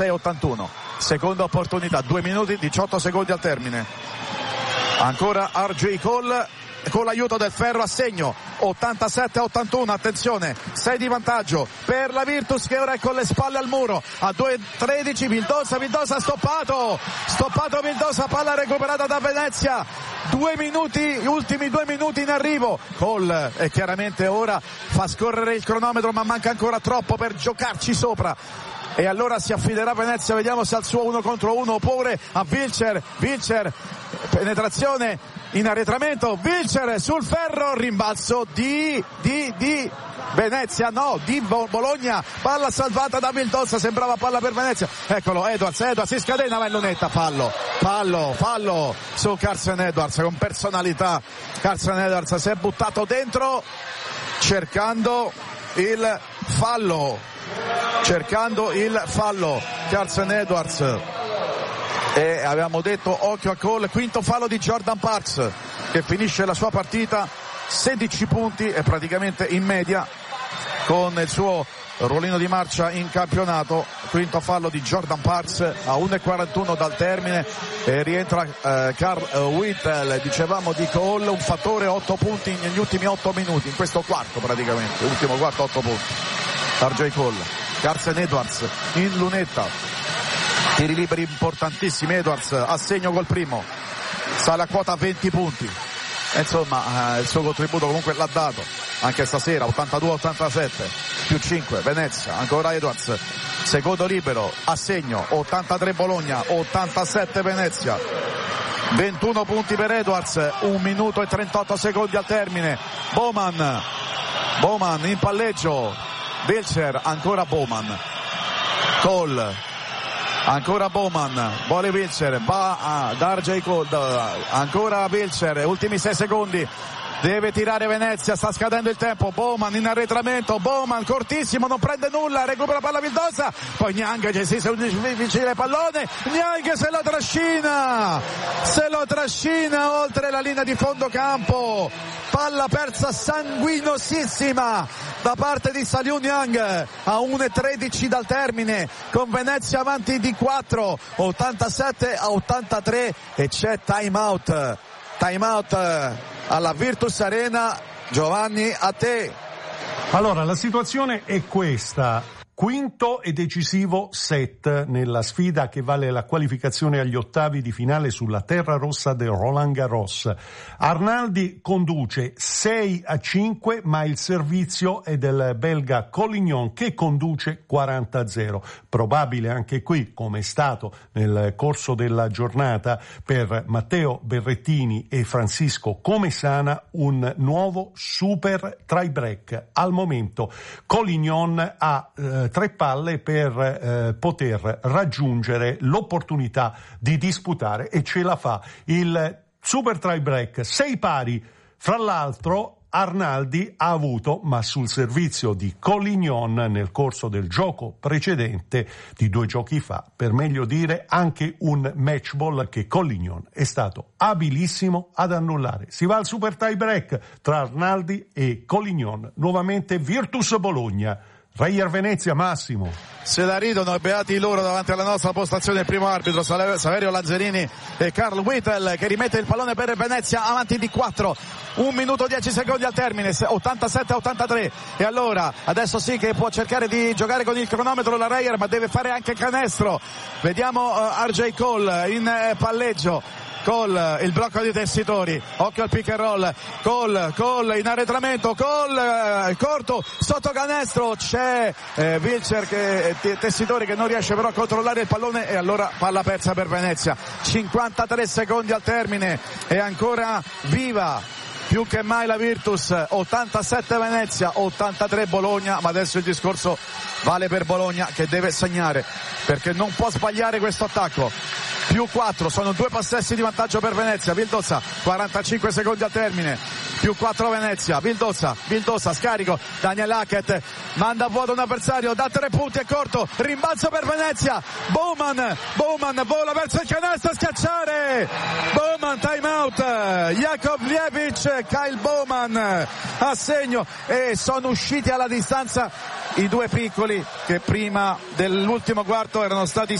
86-81. Seconda opportunità, 2 minuti 18 secondi al termine. Ancora RJ Cole con l'aiuto del ferro a segno. 87-81, attenzione, 6 di vantaggio per la Virtus che ora è con le spalle al muro. A 2-13 Vildosa stoppato Vildosa, palla recuperata da Venezia. 2 minuti, ultimi 2 minuti in arrivo. Cole e chiaramente ora fa scorrere il cronometro, ma manca ancora troppo per giocarci sopra. E allora si affiderà Venezia, vediamo se al suo 1 contro 1 oppure a Wilcher, penetrazione in arretramento, Wilcher sul ferro, rimbalzo di Venezia, no, di Bologna, palla salvata da Vildosa, sembrava palla per Venezia. Eccolo, Edwards si scatena, ma è lunetta, fallo su Carson Edwards con personalità. Carson Edwards si è buttato dentro cercando il fallo Carson Edwards, e avevamo detto occhio a Cole. Quinto fallo di Jordan Parks che finisce la sua partita 16 punti e praticamente in media con il suo ruolino di marcia in campionato. Quinto fallo di Jordan Parks a 1:41 dal termine, e rientra Carl Whittle. Dicevamo di Cole, un fattore, 8 punti negli ultimi 8 minuti, in questo quarto praticamente, ultimo quarto 8 punti. RJ Cole, Carson Edwards in lunetta, tiri liberi importantissimi. Edwards a segno col primo, sale a quota 20 punti, insomma il suo contributo comunque l'ha dato anche stasera. 82-87 più 5 Venezia. Ancora Edwards, secondo libero a segno, 83 Bologna 87 Venezia. 21 punti per Edwards, 1 minuto e 38 secondi al termine. Bowman in palleggio, Wilcher, ancora Bowman, Cole, ancora Bowman, vuole Wilcher, va da RJ Cole, ancora Wilcher, ultimi 6 secondi, deve tirare Venezia, sta scadendo il tempo. Bowman in arretramento, Bowman cortissimo, non prende nulla, recupera palla Vildosa, poi Niang si vicino al pallone, Niang se lo trascina oltre la linea di fondo campo, palla persa sanguinosissima da parte di Saliu Niang a 1:13 dal termine, con Venezia avanti di 4, 87-83, e c'è time out alla Virtus Arena. Giovanni, a te. Allora, la situazione è questa. Quinto e decisivo set nella sfida che vale la qualificazione agli ottavi di finale sulla terra rossa del Roland Garros. Arnaldi conduce 6-5, ma il servizio è del belga Collignon che conduce 40-0. Probabile anche qui, come è stato nel corso della giornata per Matteo Berrettini e Francisco Comesana, un nuovo super tie break. Al momento Collignon ha 3 palle per poter raggiungere l'opportunità di disputare, e ce la fa. Il super tie break 6 pari, fra l'altro Arnaldi ha avuto, ma sul servizio di Collignon nel corso del gioco precedente di 2 giochi fa, per meglio dire anche un match ball che Collignon è stato abilissimo ad annullare. Si va al super tie break tra Arnaldi e Collignon, nuovamente Virtus Bologna. Reyer Venezia, Massimo. Se la ridono e beati loro davanti alla nostra postazione il primo arbitro Saverio Lazzarini e Carl Whittle, che rimette il pallone per Venezia avanti di 4, 1 minuto 10 secondi al termine, 87-83. E allora adesso sì che può cercare di giocare con il cronometro la Reyer, ma deve fare anche canestro. Vediamo RJ Cole in palleggio. Cole, il blocco di Tessitori, occhio al pick and roll, Cole in arretramento, Cole corto, sotto canestro, c'è Wilcher Tessitori che non riesce però a controllare il pallone, e allora palla persa per Venezia. 53 secondi al termine, e ancora viva più che mai la Virtus. 87 Venezia, 83 Bologna, ma adesso il discorso vale per Bologna, che deve segnare perché non può sbagliare questo attacco. Più 4, sono 2 possessi di vantaggio per Venezia. Vildosa, 45 secondi al termine, più 4 Venezia. Vildosa scarico, Daniel Hackett manda a vuoto un avversario da 3 punti, è corto, rimbalzo per Venezia, Bowman vola verso il canestro, schiacciare, Bowman, time out, Jakovljevic, Kyle Bowman a segno, e sono usciti alla distanza i due piccoli che prima dell'ultimo quarto erano stati